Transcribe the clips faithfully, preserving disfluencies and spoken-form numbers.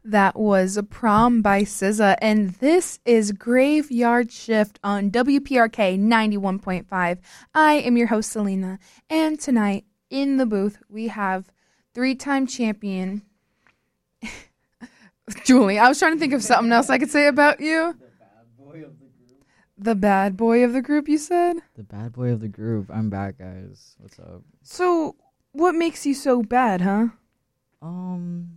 That was Prom by S Z A, and this is Graveyard Shift on W P R K ninety-one point five. I am your host, Selena, and tonight in the booth we have three-time champion Julie. I was trying to think of something else I could say about you. The bad boy of the group. The bad boy of the group, you said? The bad boy of the group. I'm back, guys. What's up? So, what makes you so bad, huh? Um...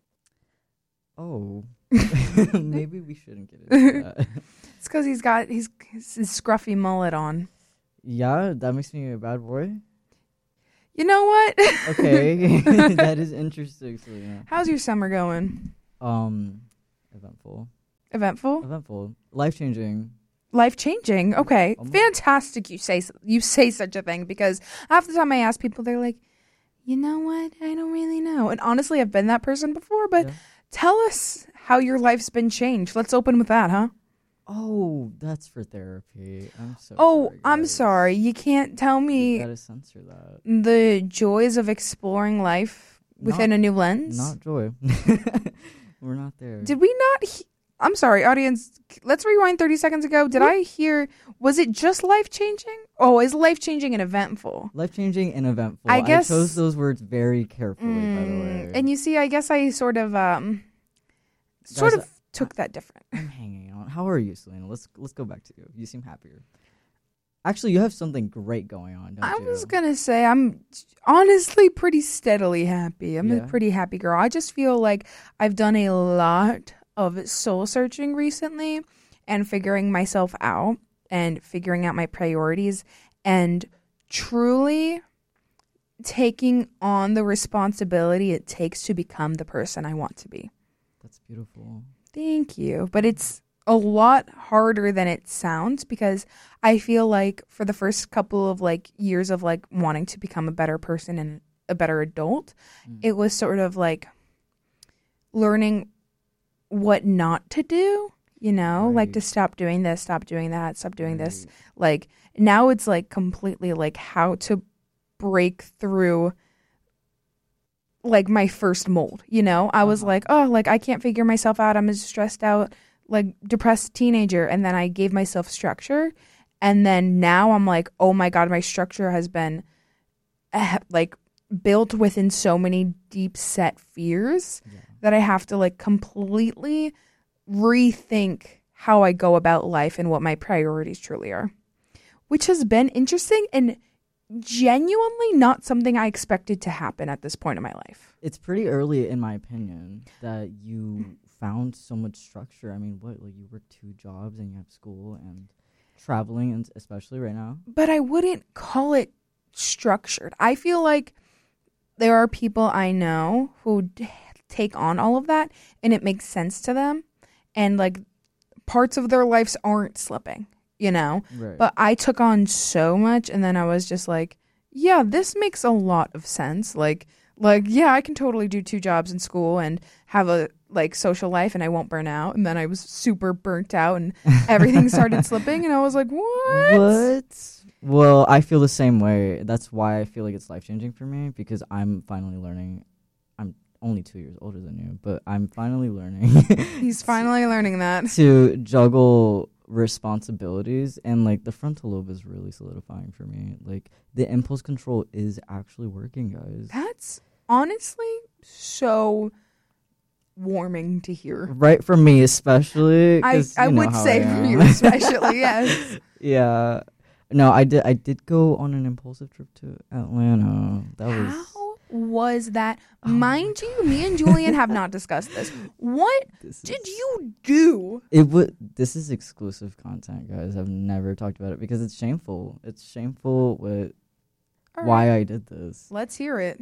Oh, maybe we shouldn't get into that. It's because he's got he's, his scruffy mullet on. Yeah, that makes me a bad boy. You know what? Okay, that is interesting. So, yeah. How's your summer going? Um, eventful. Eventful? Eventful. Life changing. Life changing. Okay, Almost. Fantastic. You say you say such a thing because half the time I ask people, they're like, you know what? I don't really know. And honestly, I've been that person before, but. Yeah. Tell us how your life's been changed. Let's open with that, huh? Oh, that's for therapy. I'm so Oh, sorry, I'm sorry. You can't tell me you gotta censor that. The joys of exploring life within not, a new lens. Not joy. We're not there. Did we not? He- I'm sorry, audience. Let's rewind thirty seconds ago. Did I hear? Was it just life changing? Oh, is life changing and eventful? Life changing and eventful. I guess I chose those words very carefully, mm, by the way. And you see, I guess I sort of, um, sort Guys, of took that different. I'm hanging on. How are you, Selena? Let's let's go back to you. You seem happier. Actually, you have something great going on, don't I you? was gonna say I'm honestly pretty steadily happy. I'm yeah. a pretty happy girl. I just feel like I've done a lot of soul searching recently and figuring myself out and figuring out my priorities and truly taking on the responsibility it takes to become the person I want to be. That's beautiful. Thank you. But it's a lot harder than it sounds because I feel like for the first couple of like years of like wanting to become a better person and a better adult, mm. it was sort of like learning what not to do, you know, right. like to stop doing this, stop doing that, stop doing right. this. Like now it's like completely like how to break through like my first mold, you know, I uh-huh. was like, oh, like I can't figure myself out. I'm a stressed out, like depressed teenager. And then I gave myself structure. And then now I'm like, oh my God, my structure has been uh, like built within so many deep set fears yeah. that I have to like completely rethink how I go about life and what my priorities truly are, which has been interesting and genuinely not something I expected to happen at this point in my life. It's pretty early, in my opinion, that you found so much structure. I mean, what, like you work two jobs and you have school and traveling, and especially right now. But I wouldn't call it structured. I feel like there are people I know who d- take on all of that and it makes sense to them. And like parts of their lives aren't slipping, you know? Right. But I took on so much and then I was just like, yeah, this makes a lot of sense. Like, like, yeah, I can totally do two jobs in school and have a like social life and I won't burn out. And then I was super burnt out and everything started slipping and I was like, what? What? Well, I feel the same way. That's why I feel like it's life-changing for me because I'm finally learning. I'm only two years older than you, but I'm finally learning. He's finally learning that. To juggle responsibilities, and like the frontal lobe is really solidifying for me. Like the impulse control is actually working, guys. That's honestly so warming to hear. Right, for me especially. I, I would say I for you especially, yes. Yeah. No, I did I did go on an impulsive trip to Atlanta. That was How was that? Oh Mind you, me and Julian have not discussed this. What this did is, you do? It would this is exclusive content, guys. I've never talked about it because it's shameful. It's shameful with right. why I did this. Let's hear it.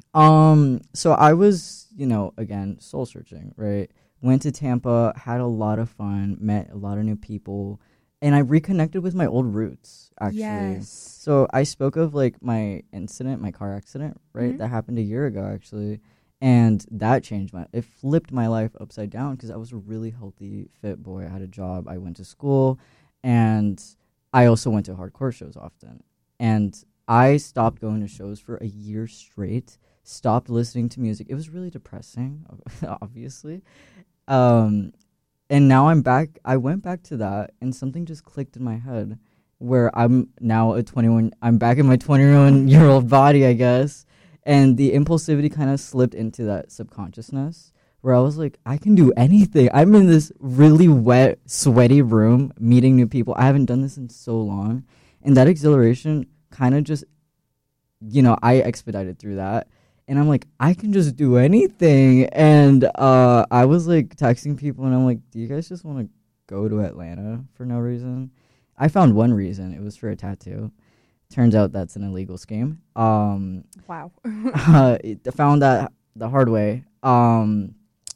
Um so I was, you know, again, soul searching, right? Went to Tampa, had a lot of fun, met a lot of new people. And I reconnected with my old roots, actually. Yes. So I spoke of, like, my incident, my car accident, right? Mm-hmm. That happened a year ago, actually. And that changed my... It flipped my life upside down because I was a really healthy, fit boy. I had a job. I went to school. And I also went to hardcore shows often. And I stopped going to shows for a year straight stopped listening to music. It was really depressing, obviously. Um, and now I'm back. I went back to that, and something just clicked in my head where I'm now a twenty-one. I'm back in my twenty-one-year-old body, I guess. And the impulsivity kind of slipped into that subconsciousness where I was like, I can do anything. I'm in this really wet, sweaty room meeting new people. I haven't done this in so long. And that exhilaration kind of just, you know, I expedited through that. And I'm like, I can just do anything. And uh, I was like texting people and I'm like, do you guys just want to go to Atlanta for no reason? I found one reason. It was for a tattoo. Turns out that's an illegal scheme. Um, wow. uh, I found that the hard way. Um,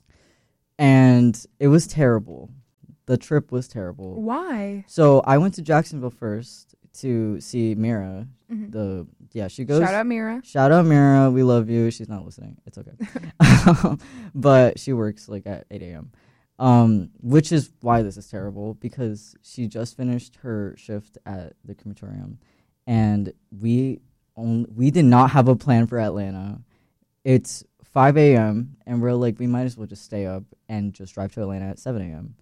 and it was terrible. The trip was terrible. Why? So I went to Jacksonville first to see Mira. Mm-hmm. The yeah, she goes. Shout out Mira. Shout out Mira. We love you. She's not listening. It's okay. But she works like at eight a.m. Um, which is why this is terrible, because she just finished her shift at the crematorium, and we only, we did not have a plan for Atlanta. It's five a.m. and we're like, we might as well just stay up and just drive to Atlanta at seven a.m.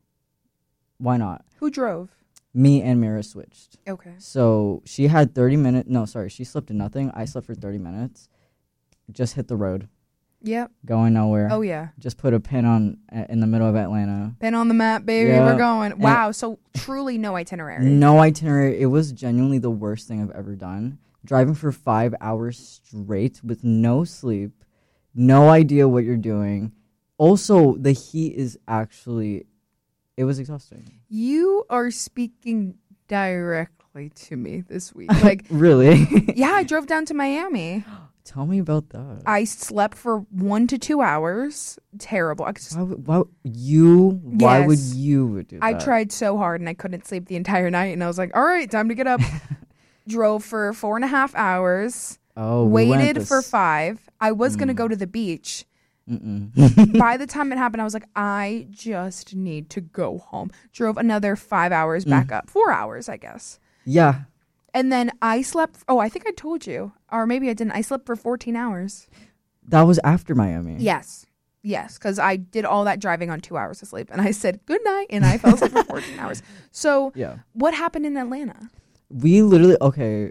Why not? Who drove? Me and Mira switched. Okay. So she had thirty minutes. No, sorry. She slept in nothing. I slept for thirty minutes. Just hit the road. Yep. Going nowhere. Oh, yeah. Just put a pin on uh, in the middle of Atlanta. Pin on the map, baby. Yeah. We're going. And wow. So truly no itinerary. No itinerary. It was genuinely the worst thing I've ever done. Driving for five hours straight with no sleep. No idea what you're doing. Also, the heat is actually... It was exhausting. You are speaking directly to me this week. Like, really? Yeah, I drove down to Miami. Tell me about that. I slept for one to two hours. Terrible. I, just, why, would- why you? Why Yes. would you do that? I tried so hard and I couldn't sleep the entire night. And I was like, all right, time to get up. Drove for four and a half hours. Oh, we went waited this- for five. I was going to Mm. go to the beach. Mm-mm. By the time it happened, I was like, I just need to go home. Drove another five hours back Mm. up. Four hours, I guess. Yeah, And then I slept. Oh, I think I told you. Or maybe I didn't. I slept for fourteen hours. that was after Miami. Yes. Yes. Because I did all that driving on two hours of sleep. And I said, good night. And I fell asleep for fourteen hours. So Yeah. what happened in Atlanta? We literally okay.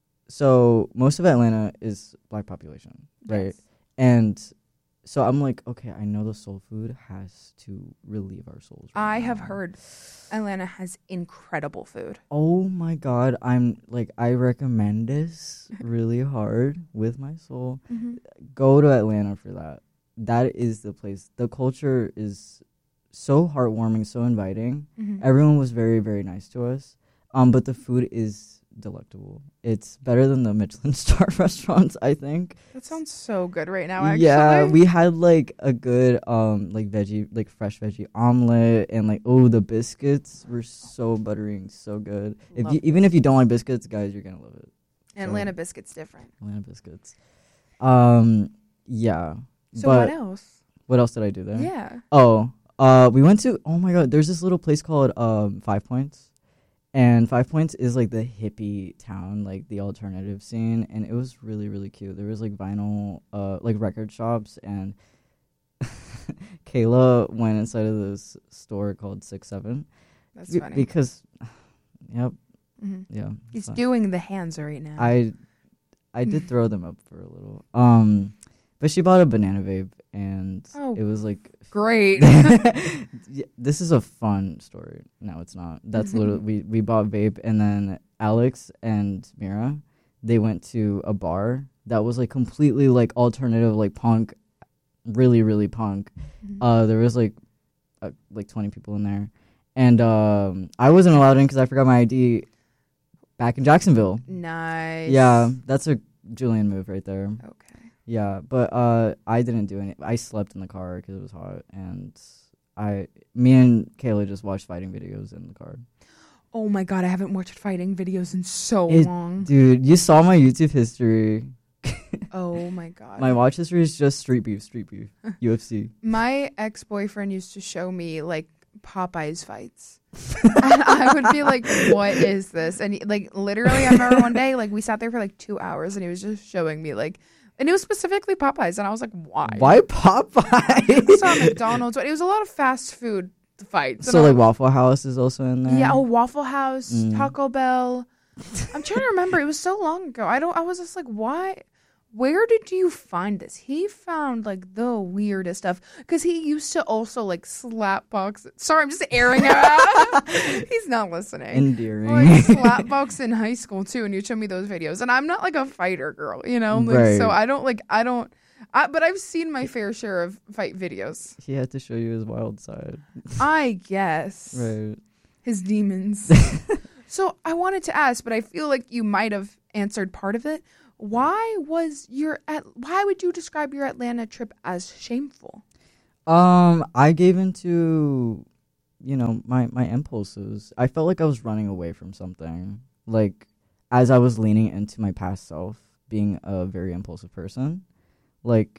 So most of Atlanta is black population, right? Yes. And so I'm like, okay, I know the soul food has to relieve our souls. right I have now. heard Atlanta has incredible food. Oh my god, I'm like, I recommend this really hard with my soul. Mm-hmm. Go to Atlanta for that. That is the place. The culture is so heartwarming, so inviting. Mm-hmm. Everyone was very, very nice to us. Um, but the food is delectable. It's better than the Michelin star restaurants, I think. That sounds so good right now, actually. Yeah, we had like a good um like veggie, like fresh veggie omelet, and like, oh, the biscuits were so buttery and so good. If Love you even if you don't like biscuits, guys, you're gonna love it. Atlanta biscuit's different. Atlanta biscuits. Um, yeah. So but what else? what else did I do there? Yeah. Oh, uh, we went to. Oh my god, there's this little place called um Five Points. And Five Points is like the hippie town, like the alternative scene, and it was really, really cute. There was like vinyl, uh, like record shops, and Kayla went inside of this store called Six Seven. That's Be- funny. because, yep, hmm yeah. He's so doing the hands right now. I, I did throw them up for a little. Um, but she bought a banana vape, and Oh. it was like Great. Yeah, this is a fun story. No, it's not. That's literally we we bought vape, and then Alex and Mira, they went to a bar that was like completely like alternative, like punk, really really punk. Mhm. Uh, there was like uh, like twenty people in there, and um, I wasn't allowed in because I forgot my I D back in Jacksonville. Nice. Yeah, that's a Julian move right there. Okay. Yeah, but uh, I didn't do any. I slept in the car because it was hot, and I, me and Kayla just watched fighting videos in the car. Oh my god, I haven't watched fighting videos in so It- long. Dude, you saw my YouTube history. Oh my god. My watch history is just street beef, street beef, U F C. My ex-boyfriend used to show me like Popeye's fights. And I would be like, what is this? And he, like literally I remember one day like we sat there for like two hours and he was just showing me like And it was specifically Popeyes. And I was like, why? Why Popeyes? I saw McDonald's. But it was a lot of fast food fights. So, like, Waffle House is also in there? Yeah, oh, Waffle House, Mm. Taco Bell. I'm trying to remember. It was so long ago. I don't. I was just like, why? Where did you find this? He found like the weirdest stuff because he used to also like slap box. Sorry, I'm just airing him out. He's not listening. Endearing. Like slap box in high school too, and you show me those videos. And I'm not like a fighter girl, you know. Like, Right. So I don't like. I don't. I, but I've seen my fair share of fight videos. He had to show you his wild side. I guess. Right. His demons. So I wanted to ask, but I feel like you might have answered part of it. Why was your at? Why would you describe your Atlanta trip as shameful? Um, I gave into, you know, my, my impulses. I felt like I was running away from something. Like, as I was leaning into my past self, being a very impulsive person. Like,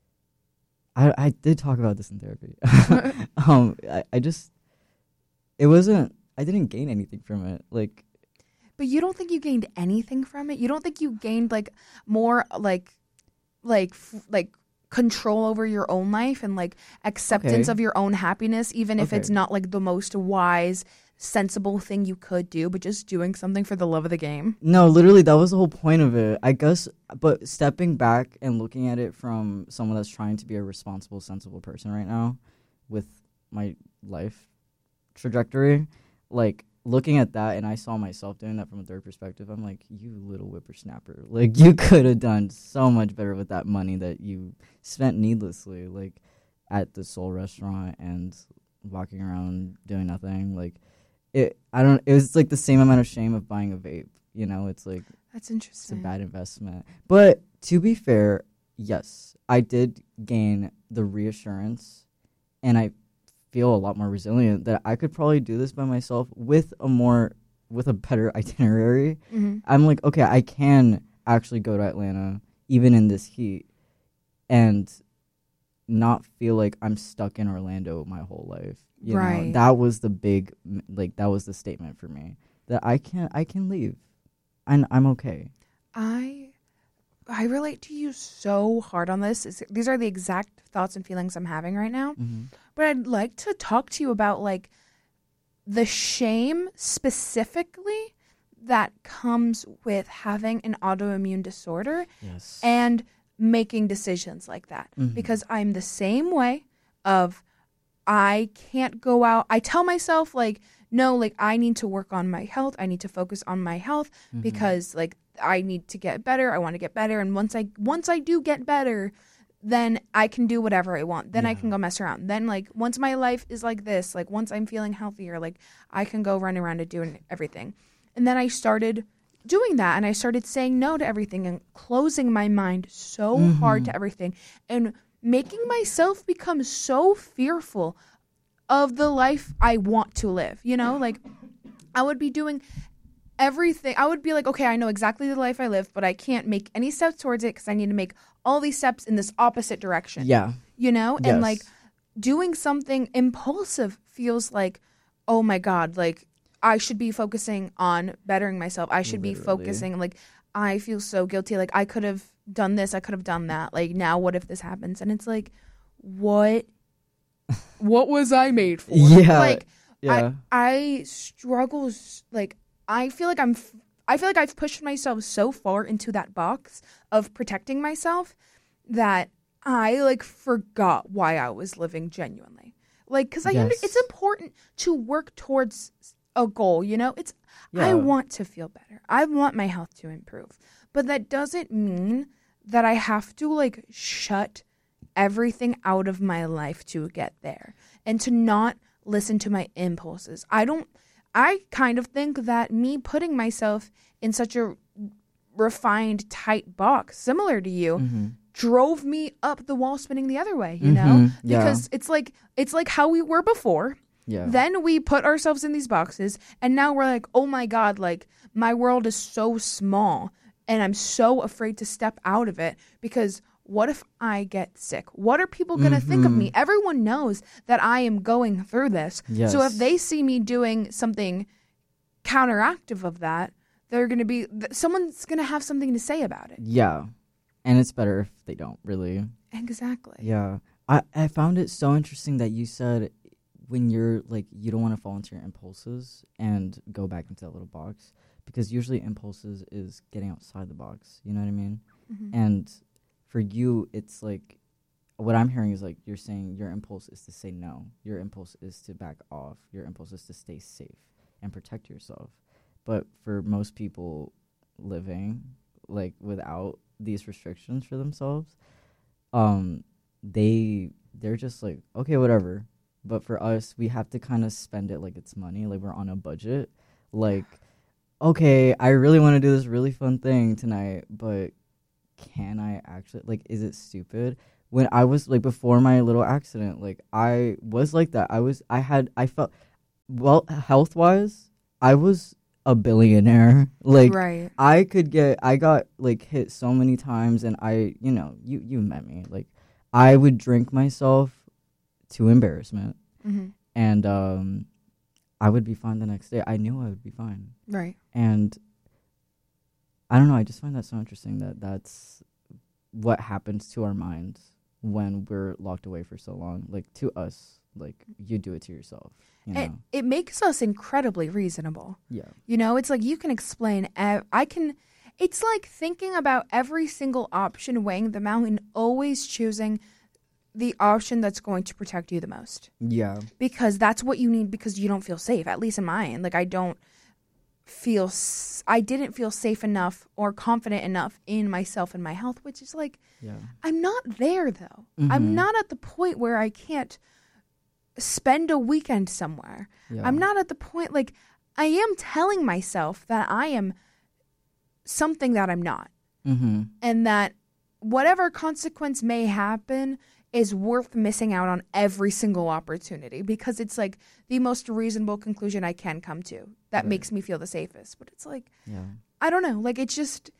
I I did talk about this in therapy. um, I, I just, it wasn't, I didn't gain anything from it. Like, But you don't think you gained anything from it? You don't think you gained like more like, like, f- like control over your own life and like acceptance Okay. of your own happiness, even if Okay. it's not like the most wise, sensible thing you could do, but just doing something for the love of the game? no, literally, that was the whole point of it, I guess. But stepping back and looking at it from someone that's trying to be a responsible, sensible person right now with my life trajectory, like, looking at that, and I saw myself doing that from a third perspective, I'm like, you little whippersnapper. Like, you could have done so much better with that money that you spent needlessly, like, at the Soul restaurant and walking around doing nothing. Like, it, I don't, it was like the same amount of shame of buying a vape. You know, it's like, That's it's a interesting. bad investment. But to be fair, yes, I did gain the reassurance, and I feel a lot more resilient that I could probably do this by myself with a more, with a better itinerary. Mm-hmm. I'm like, okay, I can actually go to Atlanta even in this heat and not feel like I'm stuck in Orlando my whole life. You Right. know, that was the big, m- like, that was the statement for me, that I can, I can leave and I'm okay. I I relate to you so hard on this. It's, these are the exact thoughts and feelings I'm having right now. Mm-hmm. But I'd like to talk to you about like the shame specifically that comes with having an autoimmune disorder Yes. and making decisions like that. Mhm. Because I'm the same way of I can't go out. I tell myself like, no, like I need to work on my health. I need to focus on my health Mhm. because like I need to get better. I want to get better. And once I once I do get better, then I can do whatever I want. Then I Yeah. can go mess around. Then like once my life is like this, like once I'm feeling healthier, like I can go run around and do everything. And then I started doing that and I started saying no to everything and closing my mind so hard Mhm. to everything and making myself become so fearful of the life I want to live. You know, like I would be doing everything. I would be like, okay, I know exactly the life I live, but I can't make any steps towards it because I need to make all these steps in this opposite direction. Yeah. You know? Yes. And like doing something impulsive feels like, oh my God, like I should be focusing on bettering myself. I should be Literally. focusing, like, I feel so guilty. Like, I could have done this. I could have done that. Like, now what if this happens? And it's like, what? What was I made for? Yeah. Like, Yeah. I, I struggle, s- like, I feel like I'm, f- I feel like I've pushed myself so far into that box of protecting myself that I, like, forgot why I was living genuinely. Like, because I under- Yes. it's important to work towards a goal, you know? It's, I Yeah. want to feel better. I want my health to improve. But that doesn't mean that I have to, like, shut everything out of my life to get there and to not listen to my impulses. I don't, I kind of think that me putting myself in such a refined, tight box, similar to you, Mhm. drove me up the wall spinning the other way, you know? Mhm. Yeah. Because it's like, it's like how we were before. Yeah. Then we put ourselves in these boxes and now we're like, oh my God, like my world is so small and I'm so afraid to step out of it because what if I get sick? What are people going to think of Mhm. me? Everyone knows that I am going through this. So if Yes. they see me doing something counteractive of that, they're going to be, th- someone's going to have something to say about it. Yeah. And it's better if they don't, really. Exactly. Yeah. I, I found it so interesting that you said when you're, like, you don't want to fall into your impulses and go back into that little box. Because usually impulses is getting outside the box. You know what I mean? Mm-hmm. And for you, it's like, what I'm hearing is, like, you're saying your impulse is to say no. Your impulse is to back off. Your impulse is to stay safe and protect yourself. But for most people living, like, without these restrictions for themselves, um, they, they're just like, okay, whatever. But for us, we have to kind of spend it like it's money. Like, we're on a budget. Like, okay, I really want to do this really fun thing tonight, but can I actually, like, is it stupid? When I was, like, before my little accident, like, I was like that. I was, I had, I felt, well, health-wise, I was a billionaire. Like, right. I could get, I got, like, hit so many times, and I, you know, you, you met me. Like, I would drink myself to embarrassment, Mm-hmm. and um, I would be fine the next day. I knew I would be fine. Right. And I don't know, I just find that so interesting that that's what happens to our minds when we're locked away for so long. Like, to us, like, you do it to yourself, you know? It, it makes us incredibly reasonable. Yeah. You know, it's like you can explain, ev- I can, it's like thinking about every single option, weighing them out, and always choosing the option that's going to protect you the most. Yeah. Because that's what you need, because you don't feel safe, at least in my end. Like, I don't feel, s- I didn't feel safe enough or confident enough in myself and my health, which is like, Yeah. I'm not there, though. Mhm. I'm not at the point where I can't spend a weekend somewhere. Yeah. I'm not at the point, like, I am telling myself that I am something that I'm not. Mm-hmm. And that whatever consequence may happen is worth missing out on every single opportunity, because it's like the most reasonable conclusion I can come to that Right. makes me feel the safest. But it's like, Yeah. I don't know, like, it's just,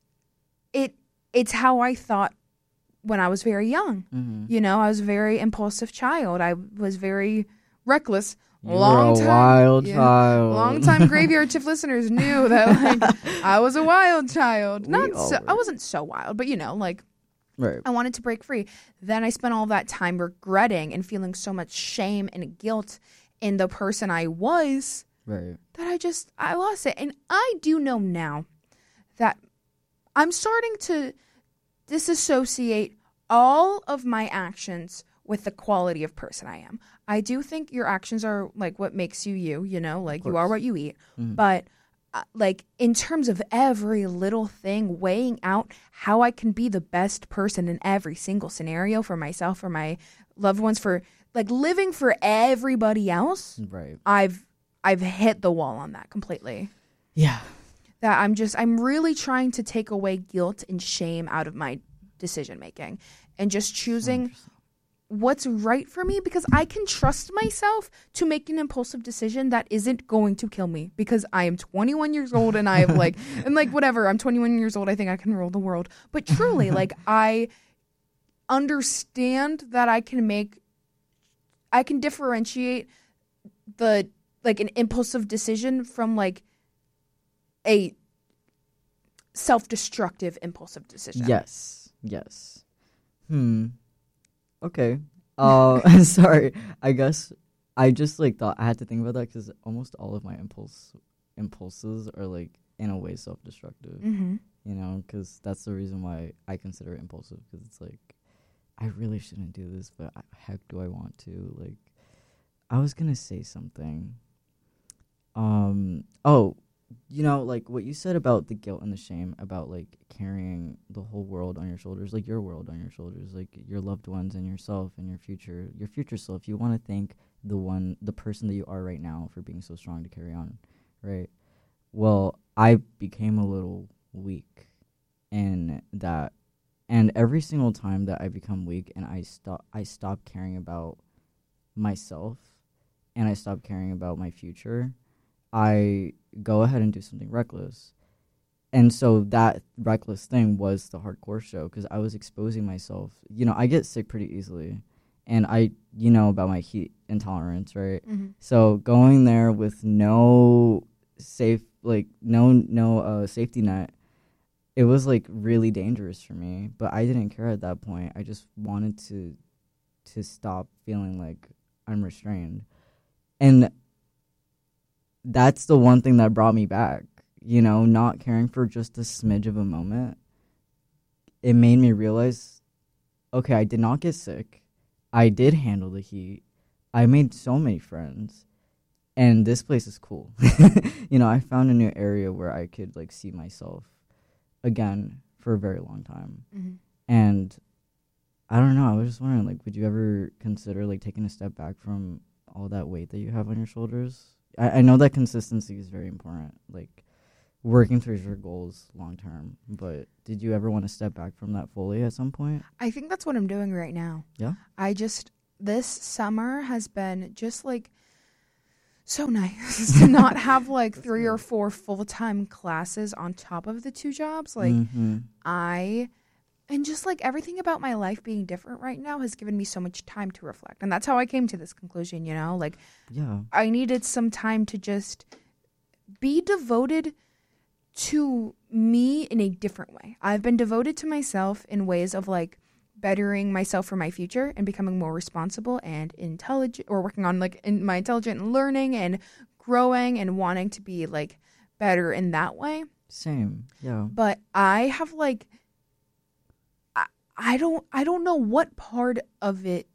it, it's how I thought when I was very young. Mm-hmm. You know, I was a very impulsive child. I was very reckless. You long were a time, wild yeah, child. Long time Graveyard Shift listeners knew that, like, I was a wild child. We Not all so, I were. wasn't so wild, but, you know, like, Right. I wanted to break free. Then I spent all that time regretting and feeling so much shame and guilt in the person I was Right. that I just, I lost it. And I do know now that I'm starting to disassociate all of my actions with the quality of person I am. I do think your actions are, like, what makes you you, you know, like, you are course. what you eat. Mhm. But uh, like, in terms of every little thing, weighing out how I can be the best person in every single scenario for myself, for my loved ones, for, like, living for everybody else, Right. I've I've hit the wall on that completely. Yeah. That I'm just, I'm really trying to take away guilt and shame out of my decision making and just choosing what's right for me, because I can trust myself to make an impulsive decision that isn't going to kill me, because I am twenty-one years old and I have, like, and, like, whatever, I'm twenty-one years old. I think I can rule the world. But truly, like, I understand that I can make, I can differentiate the, like, an impulsive decision from, like, a self-destructive impulsive decision. Yes. Yes. Hmm. Okay. Uh, sorry. I guess I just, like, thought I had to think about that because almost all of my impulse impulses are, like, in a way self-destructive. Mm-hmm. You know, because that's the reason why I consider it impulsive, because it's like, I really shouldn't do this, but I, heck do I want to? Like, I was gonna say something. Um. Oh, you know, like what you said about the guilt and the shame about, like, carrying the whole world on your shoulders, like your world on your shoulders, like your loved ones and yourself and your future, your future self. You want to thank the one, the person that you are right now for being so strong to carry on, right? Well, I became a little weak in that, and every single time that I become weak and I stop, I stop caring about myself, and I stop caring about my future, I go ahead and do something reckless. And so that reckless thing was the hardcore show, because I was exposing myself. You know, I get sick pretty easily, and I, you know, about my heat intolerance, right? Mm-hmm. So going there with no safe, like, no, no uh, safety net, it was like really dangerous for me, but I didn't care at that point. I just wanted to to stop feeling like I'm restrained. And that's the one thing that brought me back, you know, not caring for just a smidge of a moment. It made me realize, okay, I did not get sick. I did handle the heat. I made so many friends. And this place is cool. You know, I found a new area where I could like see myself again for a very long time. Mm-hmm. And I don't know, I was just wondering, like, would you ever consider like taking a step back from all that weight that you have on your shoulders? I, I know that consistency is very important, like working towards your goals long term, but did you ever want to step back from that fully at some point? I think that's what I'm doing right now. Yeah. I just, this summer has been just like so nice to not have like three good. or four full-time classes on top of the two jobs. Like Mm-hmm. I, and just like everything about my life being different right now has given me so much time to reflect. And that's how I came to this conclusion, you know, like Yeah. I needed some time to just be devoted to me in a different way. I've been devoted to myself in ways of like bettering myself for my future and becoming more responsible and intelligent, or working on like in my intelligent learning and growing and wanting to be like better in that way. Same. Yeah. But I have like I, I don't I don't know what part of it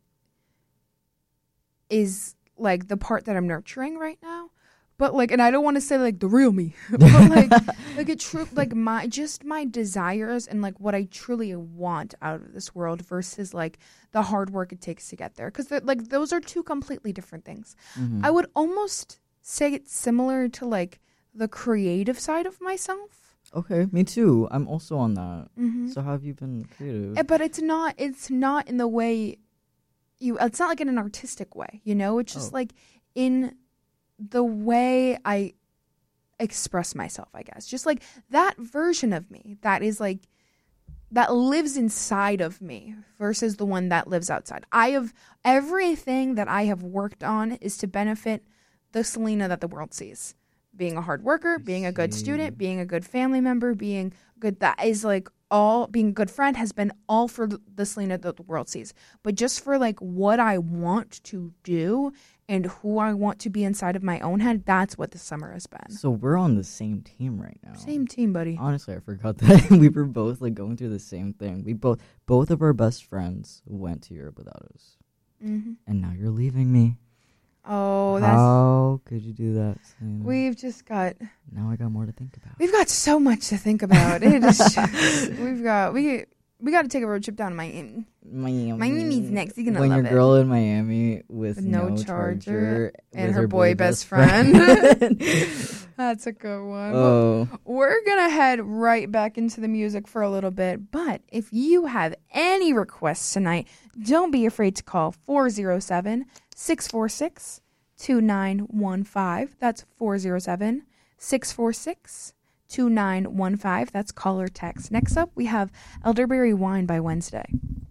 is like the part that I'm nurturing right now. But like, and I don't want to say like the real me, but like, like it true, like my, just my desires and like what I truly want out of this world versus like the hard work it takes to get there. Cause like those are two completely different things. Mm-hmm. I would almost say it's similar to like the creative side of myself. Okay, me too. I'm also on that. Mm-hmm. So how have you been creative? Eh, But it's not, it's not in the way you, it's not like in an artistic way, you know, it's just Oh. like in the way I express myself, I guess. Just like that version of me that is like, that lives inside of me versus the one that lives outside. I have, everything that I have worked on is to benefit the Selena that the world sees. Being a hard worker, I being a good see. student, being a good family member, being good, that is like all, being a good friend has been all for the Selena that the world sees. But just for like what I want to do and who I want to be inside of my own head, that's what the summer has been. So we're on the same team right now. Same team, buddy. Honestly, I forgot that we were both like going through the same thing. We both, both of our best friends went to Europe without us, Mm-hmm. and now you're leaving me. Oh, that's, How could you do that, Selena? we've just got, Now I got more to think about. we've got so much to think about. It is just, we've got, we, we got to take a road trip down to Miami. Miami. Miami's next. You're gonna when love your it. girl in Miami with, With no no, charger charger, and with her boy best friend. That's a good one. Oh, We're going to head right back into the music for a little bit. But if you have any requests tonight, don't be afraid to call four oh seven, six four six, two nine one five. That's four oh seven, six four six, two nine one five. That's call or text. Next up, we have Elderberry Wine by Wednesday.